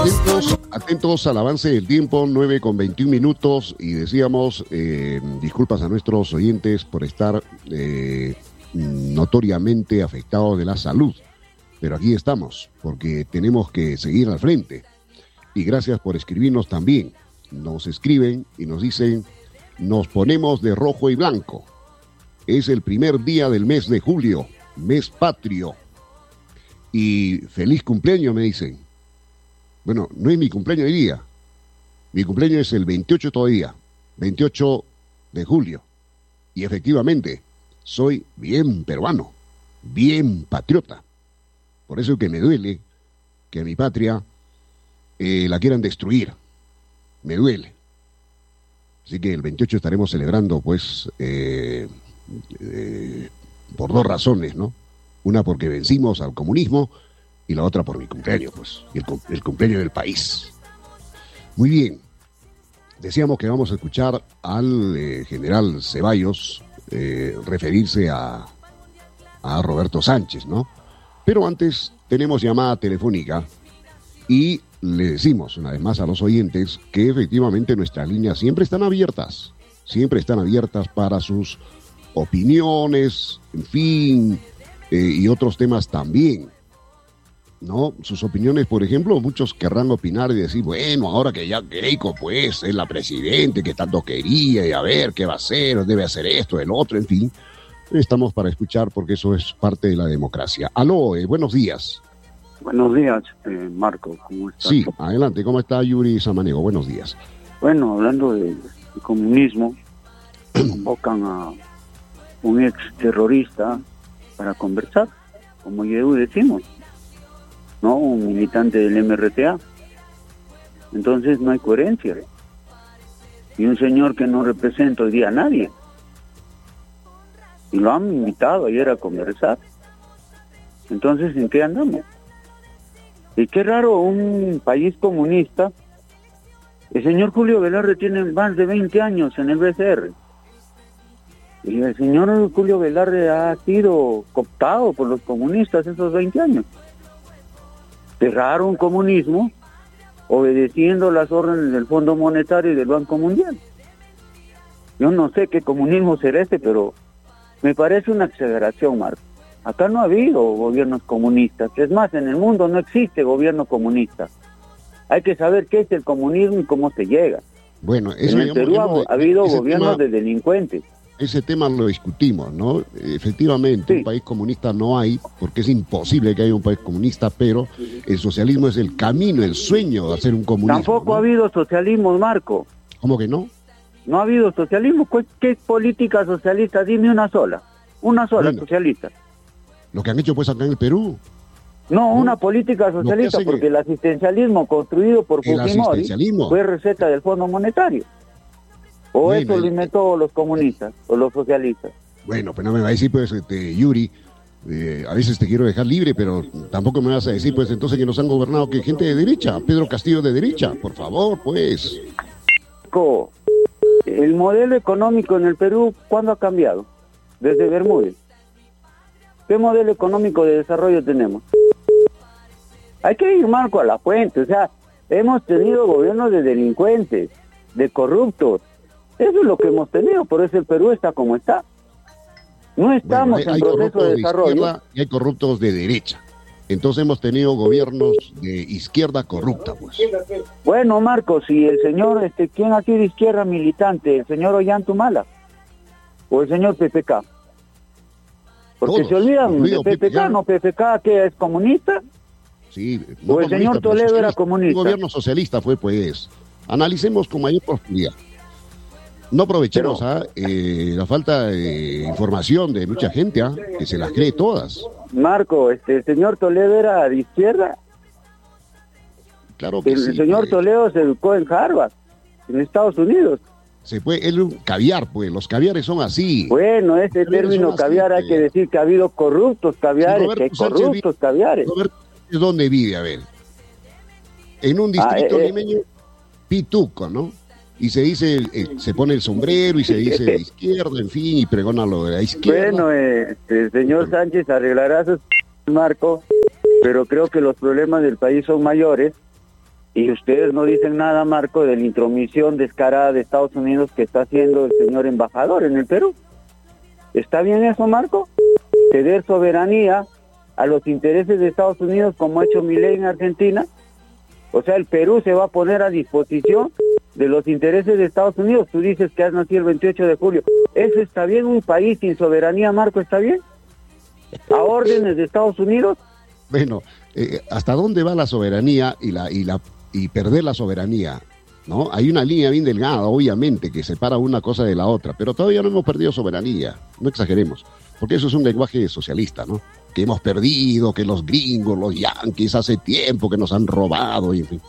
Atentos al avance del tiempo, 9:21 y decíamos, disculpas a nuestros oyentes por estar notoriamente afectados de la salud, pero aquí estamos, porque tenemos que seguir al frente. Y gracias por escribirnos también. Nos escriben y nos dicen, nos ponemos de rojo y blanco. Es el primer día del mes de julio, mes patrio. Y feliz cumpleaños, me dicen. Bueno, no es mi cumpleaños hoy día. Mi cumpleaños es el 28 todavía, 28 de julio. Y efectivamente, soy bien peruano, bien patriota. Por eso que me duele que mi patria la quieran destruir. Me duele. Así que el 28 estaremos celebrando, pues, por dos razones, ¿no? Una porque vencimos al comunismo y la otra por mi cumpleaños, pues, el cumpleaños del país. Muy bien. Decíamos que vamos a escuchar al general Ceballos referirse a Roberto Sánchez, ¿no? Pero antes tenemos llamada telefónica y le decimos una vez más a los oyentes que efectivamente nuestras líneas siempre están abiertas para sus opiniones, en fin, y otros temas también, ¿no? Sus opiniones, por ejemplo, muchos querrán opinar y decir, bueno, ahora que ya Keiko, pues, es la presidente que tanto quería, y a ver qué va a hacer, debe hacer esto, el otro, en fin. Estamos para escuchar porque eso es parte de la democracia. Aló, buenos días. Buenos días, Marco, ¿cómo estás? Sí, adelante, ¿cómo está Yuri Samaniego? Buenos días. Bueno, hablando de comunismo, convocan a un ex terrorista para conversar, como ya decimos, ¿no? Un militante del MRTA. Entonces no hay coherencia. Y un señor que no representa hoy día a nadie. Y lo han invitado ayer a conversar. Entonces, ¿en qué andamos? Y qué raro, un país comunista. El señor Julio Velarde tiene más de 20 años en el BCR. Y el señor Julio Velarde ha sido cooptado por los comunistas esos 20 años. Cerraron un comunismo obedeciendo las órdenes del Fondo Monetario y del Banco Mundial. Yo no sé qué comunismo será este, pero me parece una exageración, Marco. Acá no ha habido gobiernos comunistas. Es más, en el mundo no existe gobierno comunista. Hay que saber qué es el comunismo y cómo se llega. Bueno, eso en el Perú ha habido gobiernos de delincuentes. Ese tema lo discutimos, ¿no? Efectivamente, sí. Un país comunista no hay, porque es imposible que haya un país comunista, pero el socialismo es el camino, el sueño de hacer un comunismo. Tampoco, ¿no? Ha habido socialismo, Marco. ¿Cómo que no? No ha habido socialismo. ¿Qué política socialista? Dime una sola. Una sola, bueno, socialista. Lo que han hecho pues acá en el Perú. No, una política socialista, porque el asistencialismo construido por Fujimori fue receta del Fondo Monetario. ¿O bueno, eso lo inventó los comunistas o los socialistas? Bueno, pues no me va a decir, pues, Yuri, a veces te quiero dejar libre, pero tampoco me vas a decir, pues, entonces que nos han gobernado que gente de derecha, Pedro Castillo de derecha, por favor, pues. El modelo económico en el Perú, ¿cuándo ha cambiado? Desde Bermúdez. ¿Qué modelo económico de desarrollo tenemos? Hay que ir, Marco, a la fuente. O sea, hemos tenido gobiernos de delincuentes, de corruptos. Eso es lo que hemos tenido, por eso el Perú está como está. No estamos en proceso de desarrollo. Y hay corruptos de derecha. Entonces hemos tenido gobiernos de izquierda corrupta, pues. Bueno, Marco, si el señor, ¿quién aquí de izquierda militante? ¿El señor Ollantumala? ¿O el señor PPK? Porque todos, se olvidan de PPK, ¿no? ¿PPK que es comunista? Sí. No, ¿o el señor Toledo era comunista? El gobierno socialista fue, pues. Analicemos con mayor profundidad. No aprovechemos la falta de información de mucha gente, que se las cree todas. Marco, ¿el señor Toledo era de izquierda? Claro que sí. El señor Toledo se educó en Harvard, en Estados Unidos. Él un caviar, pues, los caviares son así. Bueno, ese término caviar hay que decir que ha habido corruptos caviares, que hay corruptos caviares. Roberto, ¿dónde vive? A ver. En un distrito limeño, Pituco, ¿no? Y se dice, se pone el sombrero y se dice de izquierda, en fin, y pregona lo de la izquierda. Bueno, el señor Sánchez arreglará sus Marco, pero creo que los problemas del país son mayores Y ustedes no dicen nada, Marco, de la intromisión descarada de Estados Unidos que está haciendo el señor embajador en el Perú. ¿Está bien eso, Marco? Ceder soberanía a los intereses de Estados Unidos como ha hecho Milei en Argentina. O sea, el Perú se va a poner a disposición de los intereses de Estados Unidos. Tú dices que has nacido el 28 de julio. ¿Eso está bien? ¿Un país sin soberanía, Marco, está bien? ¿A órdenes de Estados Unidos? Bueno, ¿hasta dónde va la soberanía y perder la soberanía? ¿No? Hay una línea bien delgada, obviamente, que separa una cosa de la otra, pero todavía no hemos perdido soberanía, no exageremos, porque eso es un lenguaje socialista, ¿no? Que hemos perdido, que los gringos, los yanquis, hace tiempo que nos han robado, y en fin.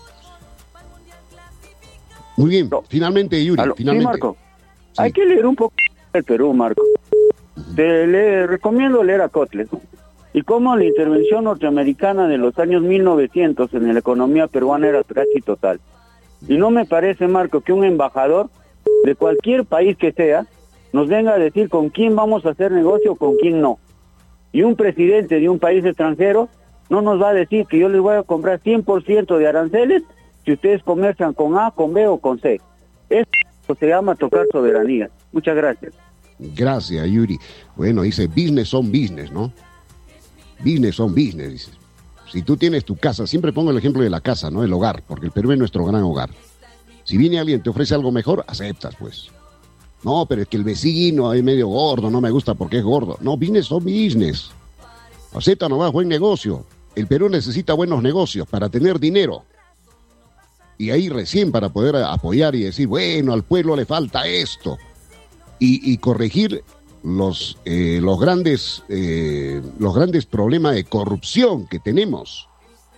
Muy bien, no. Finalmente, Yuri, finalmente. Sí, Marco, sí. Hay que leer un poco el Perú, Marco. Le recomiendo leer a Kotler, ¿no? Y cómo la intervención norteamericana de los años 1900 en la economía peruana era casi total. Y no me parece, Marco, que un embajador de cualquier país que sea nos venga a decir con quién vamos a hacer negocio o con quién no. Y un presidente de un país extranjero no nos va a decir que yo les voy a comprar 100% de aranceles si ustedes comercian con A, con B o con C. Eso se llama tocar soberanía. Muchas gracias. Gracias, Yuri. Bueno, dice, business son business, ¿no? Business son business, dice. Si tú tienes tu casa, siempre pongo el ejemplo de la casa, ¿no? El hogar, porque el Perú es nuestro gran hogar. Si viene alguien y te ofrece algo mejor, aceptas, pues. No, pero es que el vecino es medio gordo, no me gusta porque es gordo. No, business son business. Acepta nomás, buen negocio. El Perú necesita buenos negocios para tener dinero. Y ahí recién para poder apoyar y decir, bueno, al pueblo le falta esto. Y corregir los grandes problemas de corrupción que tenemos.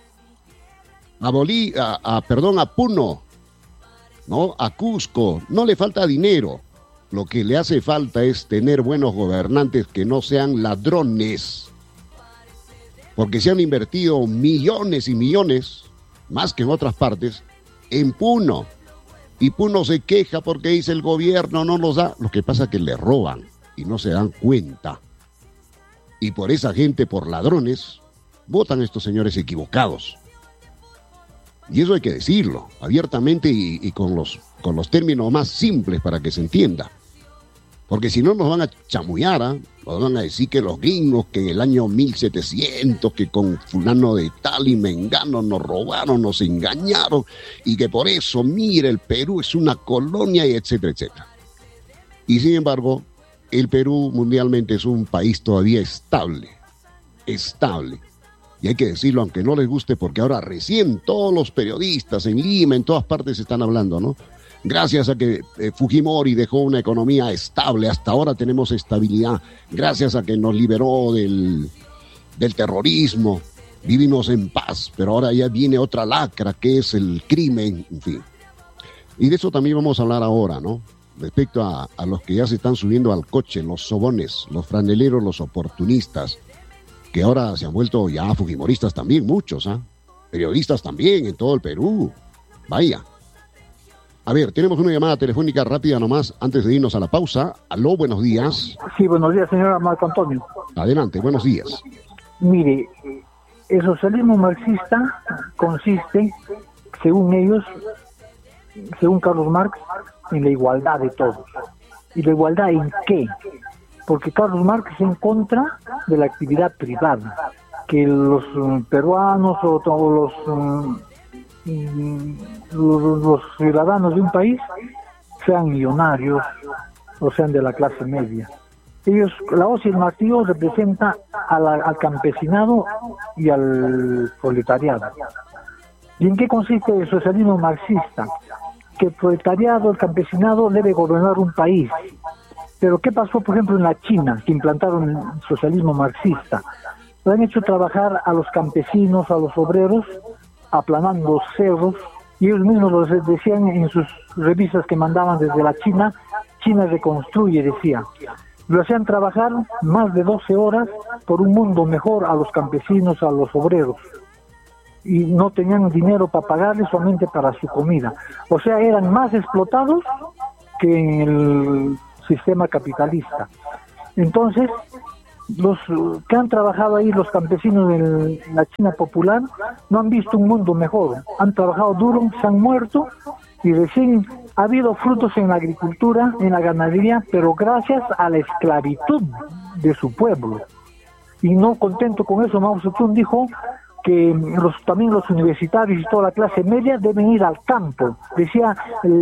A Puno, ¿no? A Cusco, no le falta dinero. Lo que le hace falta es tener buenos gobernantes que no sean ladrones. Porque se han invertido millones y millones, más que en otras partes, en Puno. Y Puno se queja porque dice el gobierno no nos da. Lo que pasa es que le roban y no se dan cuenta. Y por esa gente, por ladrones, votan estos señores equivocados. Y eso hay que decirlo abiertamente y con los términos más simples para que se entienda. Porque si no nos van a chamullar, ¿eh? Nos van a decir que los gringos, que en el año 1700, que con fulano de tal y mengano nos robaron, nos engañaron, y que por eso, mire, el Perú es una colonia, y etcétera, etcétera. Y sin embargo, el Perú mundialmente es un país todavía estable. Y hay que decirlo aunque no les guste, porque ahora recién todos los periodistas en Lima, en todas partes están hablando, ¿no? Gracias a que Fujimori dejó una economía estable, hasta ahora tenemos estabilidad. Gracias a que nos liberó del terrorismo, vivimos en paz, pero ahora ya viene otra lacra que es el crimen, en fin. Y de eso también vamos a hablar ahora, ¿no? Respecto a los que ya se están subiendo al coche, los sobones, los franeleros, los oportunistas, que ahora se han vuelto ya fujimoristas también, muchos, ¿ah? Periodistas también en todo el Perú. Vaya. A ver, tenemos una llamada telefónica rápida nomás antes de irnos a la pausa. Aló, buenos días. Sí, buenos días, señora Marco Antonio. Adelante, buenos días. Mire, el socialismo marxista consiste, según ellos, según Carlos Marx, en la igualdad de todos. ¿Y la igualdad en qué? Porque Carlos Marx es en contra de la actividad privada, que los peruanos o todos los ciudadanos de un país sean millonarios o sean de la clase media. Ellos, la hoz y el martillo representa al campesinado y al proletariado. ¿Y en qué consiste el socialismo marxista? Que el proletariado, el campesinado debe gobernar un país. Pero ¿qué pasó, por ejemplo, en la China, que implantaron el socialismo marxista? Lo han hecho trabajar a los campesinos, a los obreros, aplanando los cerros, y ellos mismos lo decían en sus revistas que mandaban desde la China. China reconstruye, decía. Lo hacían trabajar más de 12 horas por un mundo mejor a los campesinos, a los obreros. Y no tenían dinero para pagarles, solamente para su comida. O sea, eran más explotados que en el sistema capitalista. Entonces, los que han trabajado ahí, los campesinos de la China popular, no han visto un mundo mejor. Han trabajado duro, se han muerto y recién ha habido frutos en la agricultura, en la ganadería, pero gracias a la esclavitud de su pueblo. Y no contento con eso, Mao Zedong dijo que también los universitarios y toda la clase media deben ir al campo. Decía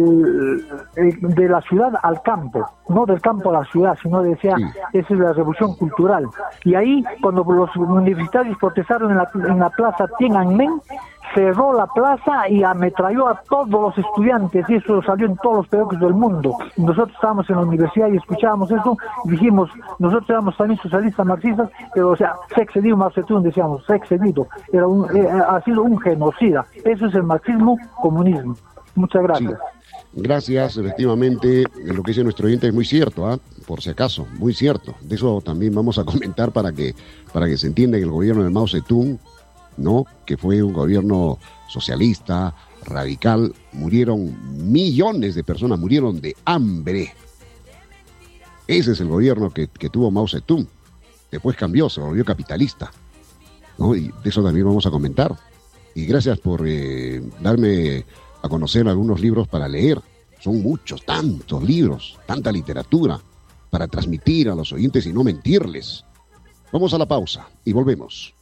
de la ciudad al campo, no del campo a la ciudad, sino decía, esa es la revolución cultural. Y ahí, cuando los universitarios protestaron en la plaza Tiananmen, cerró la plaza y ametralló a todos los estudiantes, y eso salió en todos los periódicos del mundo. Y nosotros estábamos en la universidad y escuchábamos eso y dijimos, nosotros éramos también socialistas marxistas, pero o sea, se ha excedido Mao Zedong, decíamos, se ha excedido, ha sido un genocida. Eso es el marxismo-comunismo. Muchas gracias. Sí. Gracias, efectivamente, lo que dice nuestro oyente es muy cierto, por si acaso, muy cierto. De eso también vamos a comentar para que se entienda que el gobierno de Mao Zedong, ¿no?, que fue un gobierno socialista, radical, murieron millones de personas, murieron de hambre. Ese es el gobierno que tuvo Mao Zedong. Después cambió, se volvió capitalista, ¿no? Y de eso también vamos a comentar. Y gracias por darme a conocer algunos libros para leer. Son muchos, tantos libros, tanta literatura para transmitir a los oyentes y no mentirles. Vamos a la pausa y volvemos.